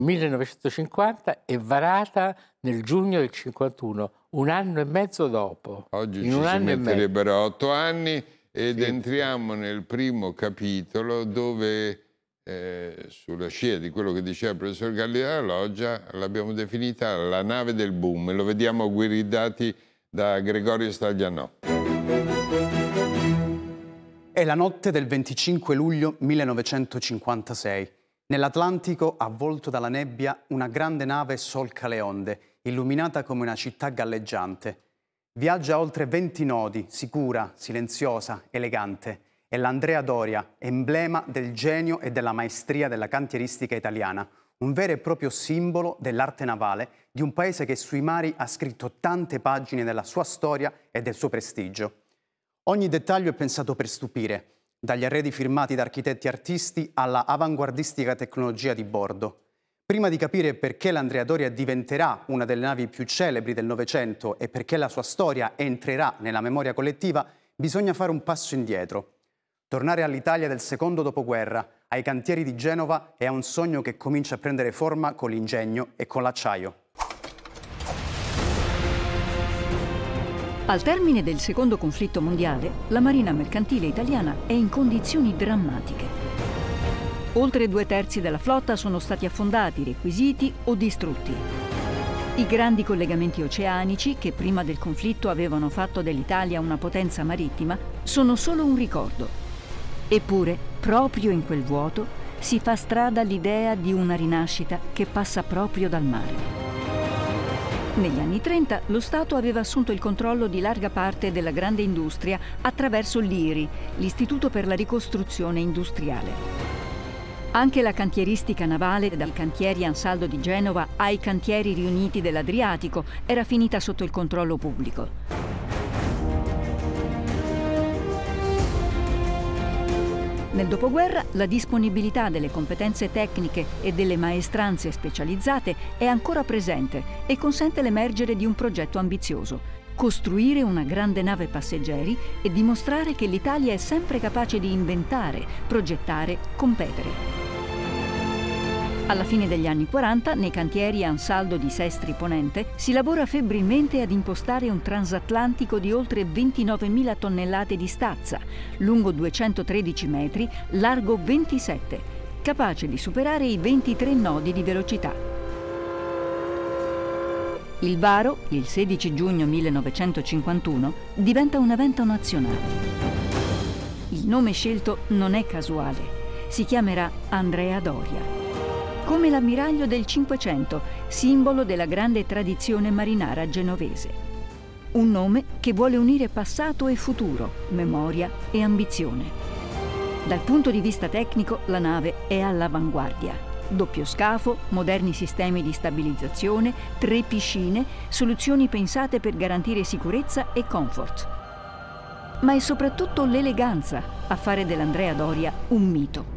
1950 e varata nel giugno del 51, un anno e mezzo dopo. Oggi ci si metterebbero 8 anni ed Sì. entriamo nel primo capitolo dove, sulla scia di quello che diceva il professor Galli della Loggia, l'abbiamo definita la nave del boom. Lo vediamo guidati da Gregorio Staglianò. È la notte del 25 luglio 1956. Nell'Atlantico, avvolto dalla nebbia, una grande nave solca le onde, illuminata come una città galleggiante. Viaggia a oltre 20 nodi, sicura, silenziosa, elegante. È l'Andrea Doria, emblema del genio e della maestria della cantieristica italiana, un vero e proprio simbolo dell'arte navale di un paese che sui mari ha scritto tante pagine della sua storia e del suo prestigio. Ogni dettaglio è pensato per stupire, dagli arredi firmati da architetti e artisti alla avanguardistica tecnologia di bordo. Prima di capire perché l'Andrea Doria diventerà una delle navi più celebri del Novecento e perché la sua storia entrerà nella memoria collettiva, bisogna fare un passo indietro. Tornare all'Italia del secondo dopoguerra, ai cantieri di Genova, è un sogno che comincia a prendere forma con l'ingegno e con l'acciaio. Al termine del secondo conflitto mondiale, la Marina mercantile italiana è in condizioni drammatiche. Oltre 2/3 della flotta sono stati affondati, requisiti o distrutti. I grandi collegamenti oceanici, che prima del conflitto avevano fatto dell'Italia una potenza marittima, sono solo un ricordo. Eppure, proprio in quel vuoto, si fa strada l'idea di una rinascita che passa proprio dal mare. Negli anni 30 lo Stato aveva assunto il controllo di larga parte della grande industria attraverso l'IRI, l'Istituto per la ricostruzione industriale. Anche la cantieristica navale, dai cantieri Ansaldo di Genova ai cantieri riuniti dell'Adriatico, era finita sotto il controllo pubblico. Nel dopoguerra la disponibilità delle competenze tecniche e delle maestranze specializzate è ancora presente e consente l'emergere di un progetto ambizioso: costruire una grande nave passeggeri e dimostrare che l'Italia è sempre capace di inventare, progettare, competere. Alla fine degli anni 40, nei cantieri Ansaldo di Sestri Ponente, si lavora febbrilmente ad impostare un transatlantico di oltre 29.000 tonnellate di stazza, lungo 213 metri, largo 27, capace di superare i 23 nodi di velocità. Il varo, il 16 giugno 1951, diventa un evento nazionale. Il nome scelto non è casuale, si chiamerà Andrea Doria. Come l'ammiraglio del Cinquecento, simbolo della grande tradizione marinara genovese. Un nome che vuole unire passato e futuro, memoria e ambizione. Dal punto di vista tecnico, la nave è all'avanguardia. Doppio scafo, moderni sistemi di stabilizzazione, 3 piscine, soluzioni pensate per garantire sicurezza e comfort. Ma è soprattutto l'eleganza a fare dell'Andrea Doria un mito.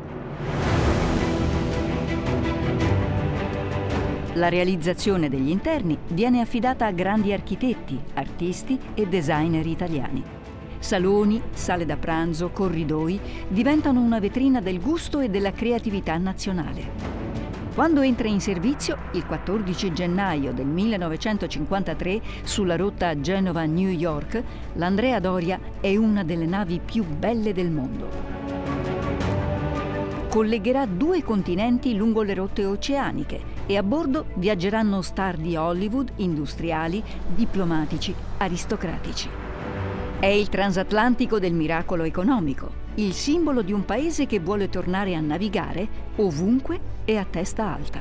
La realizzazione degli interni viene affidata a grandi architetti, artisti e designer italiani. Saloni, sale da pranzo, corridoi diventano una vetrina del gusto e della creatività nazionale. Quando entra in servizio, il 14 gennaio del 1953, sulla rotta Genova-New York, l'Andrea Doria è una delle navi più belle del mondo. Collegherà 2 continenti lungo le rotte oceaniche e a bordo viaggeranno star di Hollywood, industriali, diplomatici, aristocratici. È il transatlantico del miracolo economico, il simbolo di un paese che vuole tornare a navigare ovunque e a testa alta.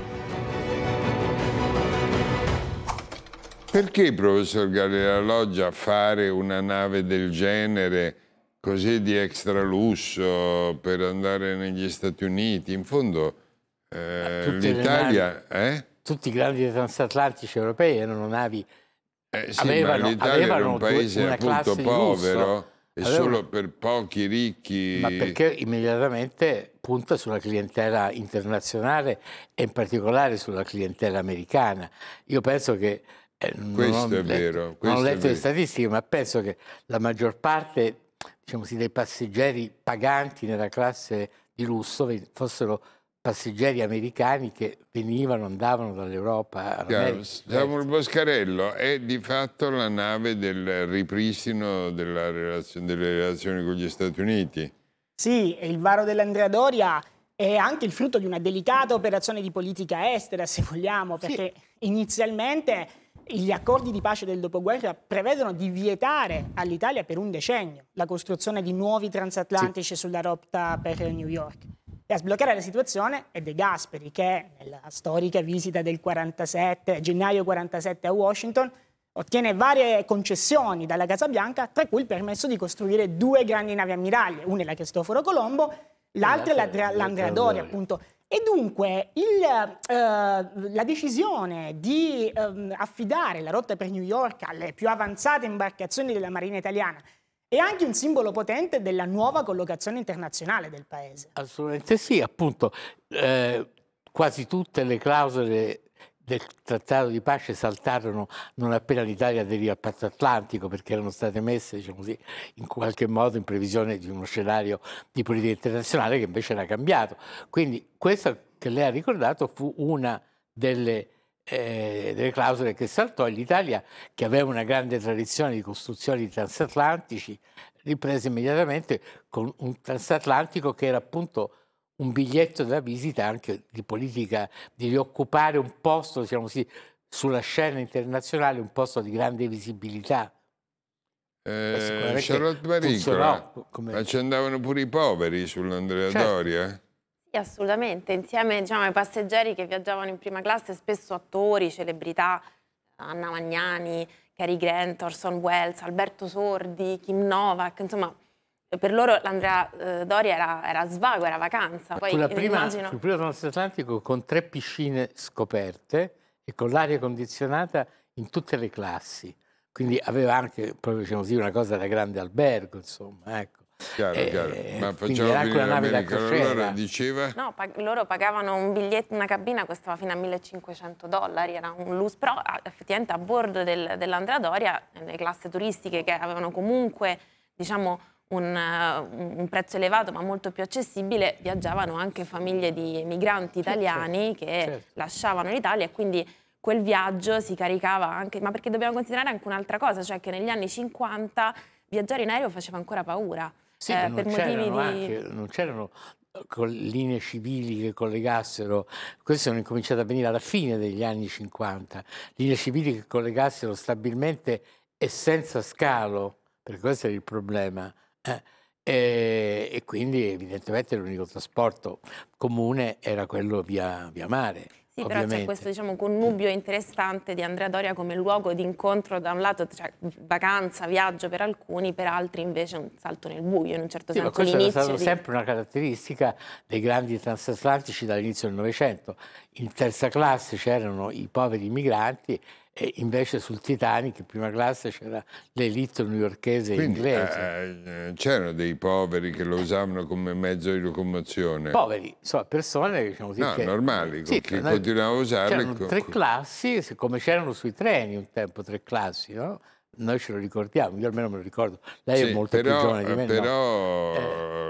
Perché, professor Galli della Loggia, fare una nave del genere così di extra lusso per andare negli Stati Uniti? In fondo l'Italia... Tutti i grandi transatlantici europei erano navi... sì, ma l'Italia era un paese appunto povero e solo per pochi ricchi... Ma perché immediatamente punta sulla clientela internazionale e in particolare sulla clientela americana. Io penso che... questo è vero. Non ho letto le statistiche, ma penso che la maggior parte, diciamo così, dei passeggeri paganti nella classe di lusso fossero passeggeri americani che venivano, andavano dall'Europa all'America. Samuel Boscarello è di fatto la nave del ripristino delle relazioni con gli Stati Uniti. Sì, e il varo dell'Andrea Doria è anche il frutto di una delicata operazione di politica estera, se vogliamo, perché inizialmente gli accordi di pace del dopoguerra prevedono di vietare all'Italia per un decennio la costruzione di nuovi transatlantici sulla rotta per New York. E a sbloccare la situazione è De Gasperi, che nella storica visita del gennaio 47 a Washington ottiene varie concessioni dalla Casa Bianca, tra cui il permesso di costruire 2 grandi navi ammiragli. Una è la Cristoforo Colombo, l'altra è l'Andrea Doria, appunto. E dunque la decisione di affidare la rotta per New York alle più avanzate imbarcazioni della Marina italiana è anche un simbolo potente della nuova collocazione internazionale del paese. Assolutamente sì, appunto quasi tutte le clausole del trattato di pace saltarono non appena l'Italia aderì al patto atlantico, perché erano state messe, diciamo così, in qualche modo in previsione di uno scenario di politica internazionale che invece era cambiato. Quindi questa che lei ha ricordato fu una delle clausole che saltò, e l'Italia, che aveva una grande tradizione di costruzione di transatlantici, riprese immediatamente con un transatlantico che era appunto un biglietto da visita anche di politica, di rioccupare un posto, diciamo così, sulla scena internazionale, un posto di grande visibilità. Charlotte Baricola, ma ci andavano pure i poveri sull'Andrea Doria? Sì, assolutamente, insieme, diciamo, ai passeggeri che viaggiavano in prima classe, spesso attori, celebrità, Anna Magnani, Cary Grant, Orson Welles, Alberto Sordi, Kim Novak, insomma, per loro l'Andrea Doria era svago, era vacanza. Poi, sul primo transatlantico con 3 piscine scoperte e con l'aria condizionata in tutte le classi, quindi aveva anche, proprio, diciamo così, una cosa da grande albergo, insomma, ecco. Chiaro. Ma facciamo finire l'America, allora diceva? No, loro pagavano un biglietto, una cabina costava fino a $1.500, era un lusso, però effettivamente a bordo dell'Andrea Doria, nelle classi turistiche che avevano comunque, diciamo, un prezzo elevato ma molto più accessibile, viaggiavano anche famiglie di migranti italiani che lasciavano l'Italia, e quindi quel viaggio si caricava anche, ma perché dobbiamo considerare anche un'altra cosa, cioè che negli anni 50 viaggiare in aereo faceva ancora paura. Sì, per motivi non c'erano linee civili che collegassero, queste sono incominciate a venire alla fine degli anni 50, linee civili che collegassero stabilmente e senza scalo, perché questo era il problema. E quindi evidentemente l'unico trasporto comune era quello via mare. Sì, però c'è questo, diciamo, connubio interessante di Andrea Doria come luogo di incontro, da un lato, cioè, vacanza, viaggio per alcuni, per altri invece un salto nel buio, in un certo senso. Ma questa è stata sempre una caratteristica dei grandi transatlantici dall'inizio del Novecento. In terza classe c'erano i poveri migranti, e invece sul Titanic in prima classe c'era l'elite newyorkese e inglese. C'erano dei poveri che lo usavano come mezzo di locomozione? Poveri, insomma, persone, diciamo così, no, che normali, che continuavano a usarle. C'erano 3 classi, come c'erano sui treni un tempo, 3 classi, no? Noi ce lo ricordiamo, io almeno me lo ricordo. Lei è molto più giovane di me. Però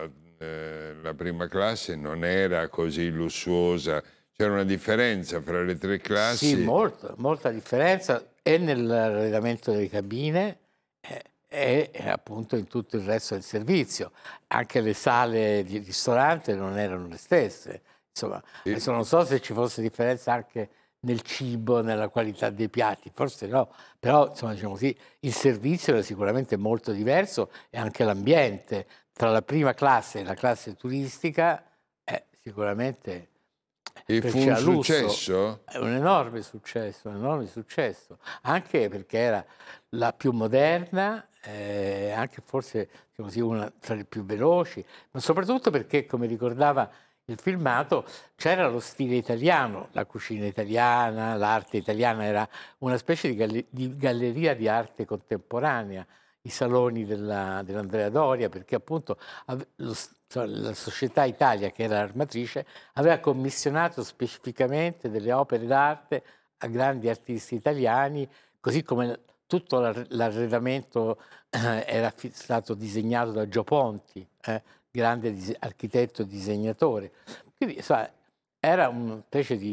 la prima classe non era così lussuosa. C'era una differenza fra le 3 classi? Sì, molta differenza, e nell'arredamento delle cabine e appunto in tutto il resto del servizio. Anche le sale di ristorante non erano le stesse. Insomma, adesso non so se ci fosse differenza anche nel cibo, nella qualità dei piatti, forse no, però insomma, diciamo così, il servizio era sicuramente molto diverso, e anche l'ambiente tra la prima classe e la classe turistica sicuramente... E fu un successo? È un enorme successo, anche perché era la più moderna, anche forse, diciamo così, una tra le più veloci, ma soprattutto perché, come ricordava il filmato, c'era lo stile italiano, la cucina italiana, l'arte italiana, era una specie di galleria di arte contemporanea, i saloni dell'Andrea Doria, perché appunto la Società Italia, che era l'armatrice, aveva commissionato specificamente delle opere d'arte a grandi artisti italiani, così come tutto l'arredamento era stato disegnato da Gio Ponti, grande architetto e disegnatore. Quindi, insomma, era una specie di